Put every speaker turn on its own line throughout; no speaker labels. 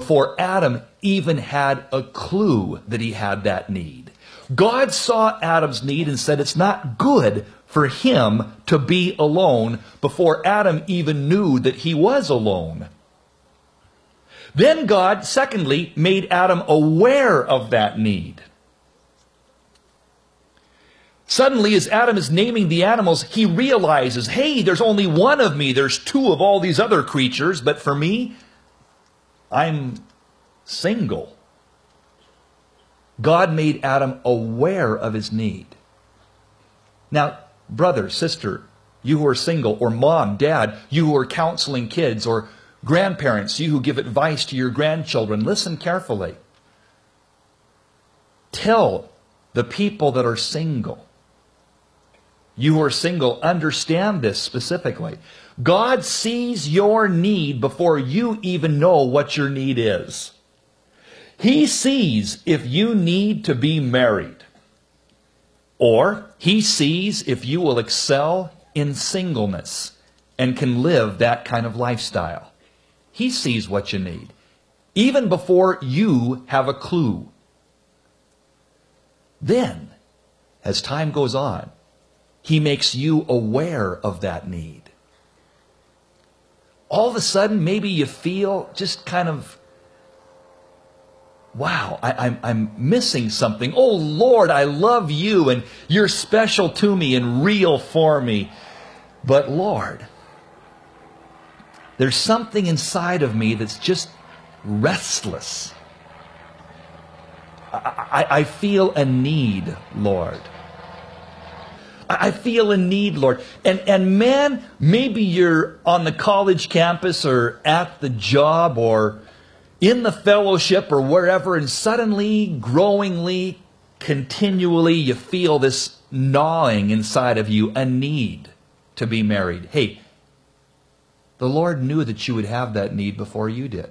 before Adam even had a clue that he had that need. God saw Adam's need and said it's not good for him to be alone before Adam even knew that he was alone. Then God, secondly, made Adam aware of that need. Suddenly, as Adam is naming the animals, he realizes, hey, there's only one of me. There's two of all these other creatures, but for me, I'm single. God made Adam aware of his need. Now, brother, sister, you who are single, or mom, dad, you who are counseling kids, or grandparents, you who give advice to your grandchildren, listen carefully. Tell the people that are single. You who are single, understand this specifically. God sees your need before you even know what your need is. He sees if you need to be married, or he sees if you will excel in singleness and can live that kind of lifestyle. He sees what you need, even before you have a clue. Then, as time goes on, he makes you aware of that need. All of a sudden, maybe you feel just kind of, wow, I'm missing something. Oh, Lord, I love you, and you're special to me and real for me. But, Lord, there's something inside of me that's just restless. I feel a need, Lord. I feel a need, Lord. And man, maybe you're on the college campus or at the job or in the fellowship or wherever, and suddenly, growingly, continually, you feel this gnawing inside of you, a need to be married. Hey, the Lord knew that you would have that need before you did.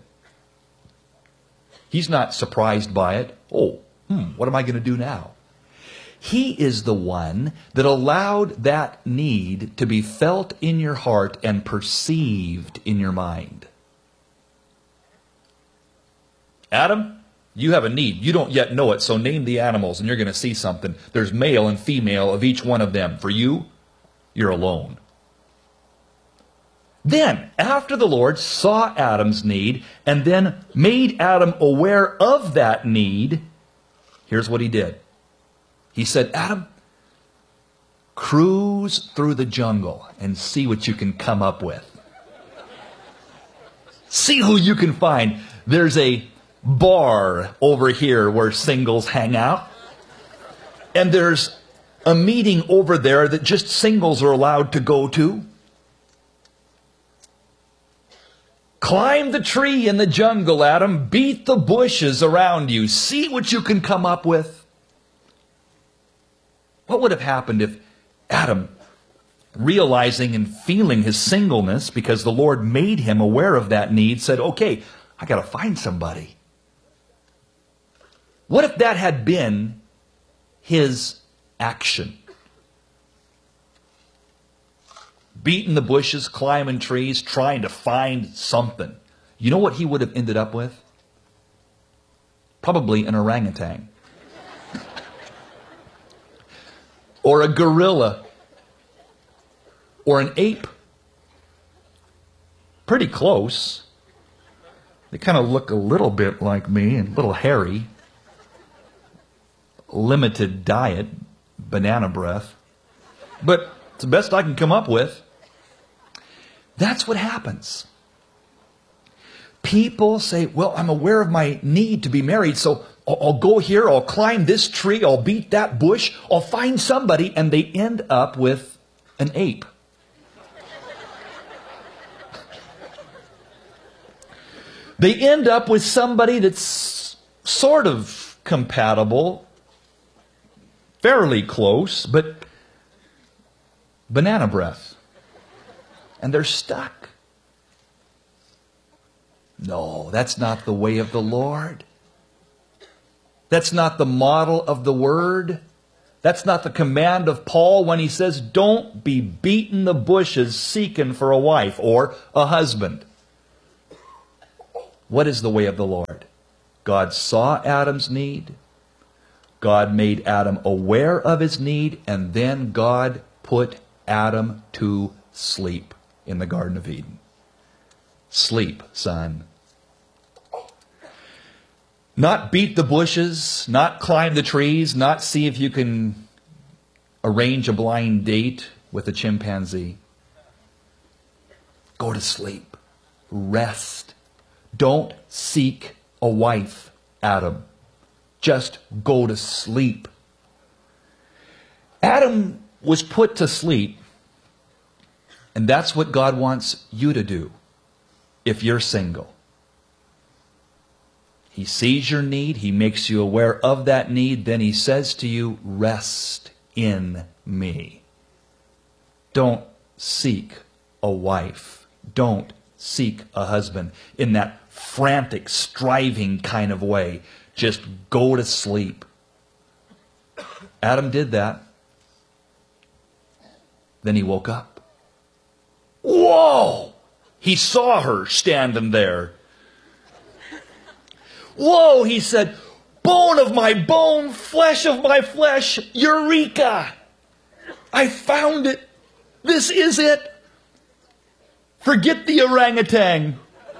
He's not surprised by it. Oh, what am I going to do now? He is the one that allowed that need to be felt in your heart and perceived in your mind. Adam, you have a need. You don't yet know it, so name the animals and you're going to see something. There's male and female of each one of them. For you, you're alone. Then, after the Lord saw Adam's need and then made Adam aware of that need, here's what he did. He said, Adam, cruise through the jungle and see what you can come up with. See who you can find. There's a bar over here where singles hang out. And there's a meeting over there that just singles are allowed to go to. Climb the tree in the jungle, Adam. Beat the bushes around you. See what you can come up with. What would have happened if Adam, realizing and feeling his singleness because the Lord made him aware of that need, said, okay, I got to find somebody. What if that had been his action? Beating the bushes, climbing trees, trying to find something. You know what he would have ended up with? Probably an orangutan. Or a gorilla. Or an ape. Pretty close. They kind of look a little bit like me and a little hairy. Limited diet, banana breath. But it's the best I can come up with. That's what happens. People say, well, I'm aware of my need to be married, so I'll go here, I'll climb this tree, I'll beat that bush, I'll find somebody, and they end up with an ape. They end up with somebody that's sort of compatible, fairly close, but banana breath. And they're stuck. No, that's not the way of the Lord. That's not the model of the Word. That's not the command of Paul when he says, don't be beating the bushes seeking for a wife or a husband. What is the way of the Lord? God saw Adam's need. God made Adam aware of his need, and then God put Adam to sleep in the Garden of Eden. Sleep, son. Not beat the bushes, not climb the trees, not see if you can arrange a blind date with a chimpanzee. Go to sleep. Rest. Don't seek a wife, Adam. Just go to sleep. Adam was put to sleep, and that's what God wants you to do if you're single. He sees your need. He makes you aware of that need. Then he says to you, rest in me. Don't seek a wife. Don't seek a husband in that frantic, striving kind of way. Just go to sleep. Adam did that. Then he woke up. Whoa! He saw her standing there. Whoa, he said, bone of my bone, flesh of my flesh, eureka! I found it. This is it. Forget the orangutan.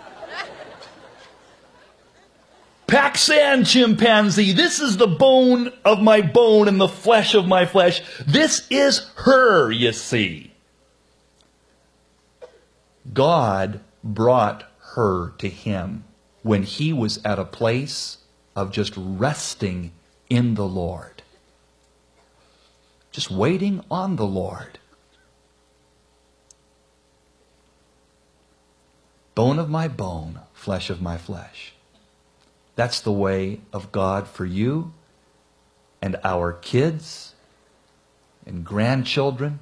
Paxan chimpanzee, this is the bone of my bone and the flesh of my flesh. This is her, you see. God brought her to him when he was at a place of just resting in the Lord. Just waiting on the Lord. Bone of my bone, flesh of my flesh. That's the way of God for you and our kids and grandchildren.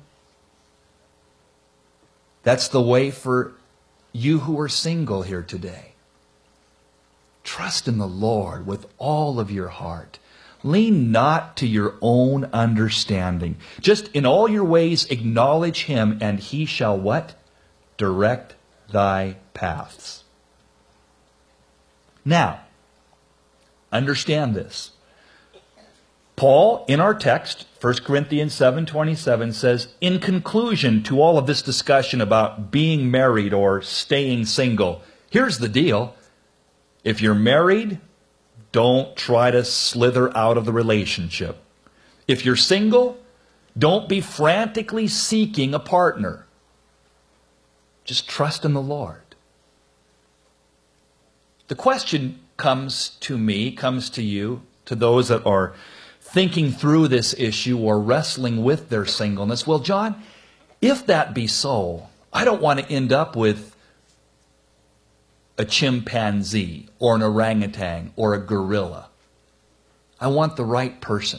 That's the way for you who are single here today. Trust in the Lord with all of your heart. Lean not to your own understanding. Just in all your ways acknowledge him, and he shall what? Direct thy paths. Now, understand this. Paul, in our text, 1 Corinthians 7:27, says, in conclusion to all of this discussion about being married or staying single, here's the deal. If you're married, don't try to slither out of the relationship. If you're single, don't be frantically seeking a partner. Just trust in the Lord. The question comes to me, comes to you, to those that are thinking through this issue or wrestling with their singleness. Well, John, if that be so, I don't want to end up with a chimpanzee or an orangutan or a gorilla. I want the right person.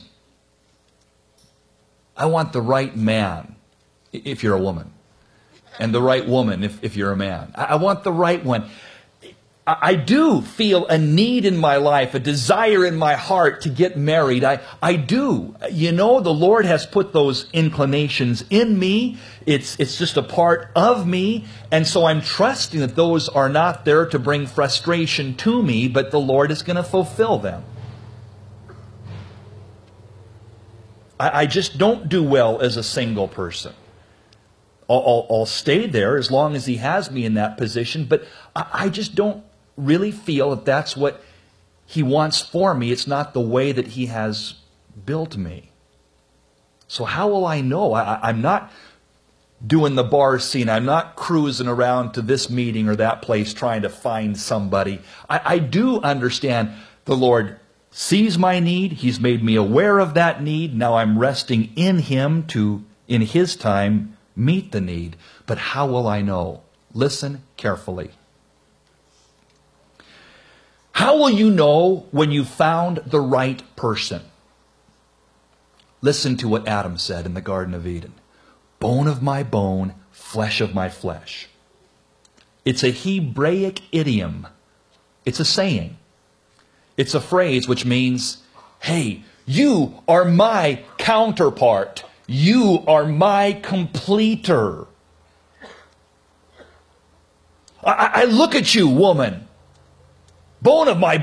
I want the right man, if you're a woman, and the right woman, if you're a man. I want the right one. I do feel a need in my life, a desire in my heart to get married. I do. You know, the Lord has put those inclinations in me. It's just a part of me. And so I'm trusting that those are not there to bring frustration to me, but the Lord is going to fulfill them. I just don't do well as a single person. I'll stay there as long as he has me in that position, but I just don't really feel that that's what he wants for me. It's not the way that he has built me. So how will I know? I'm not doing the bar scene. I'm not cruising around to this meeting or that place trying to find somebody. I do understand the Lord sees my need. He's made me aware of that need. Now I'm resting in him to, in his time, meet the need. But how will I know? Listen carefully. How will you know when you found the right person? Listen to what Adam said in the Garden of Eden. Bone of my bone, flesh of my flesh. It's a Hebraic idiom. It's a saying. It's a phrase which means, hey, you are my counterpart. You are my completer. I look at you, woman. bone of my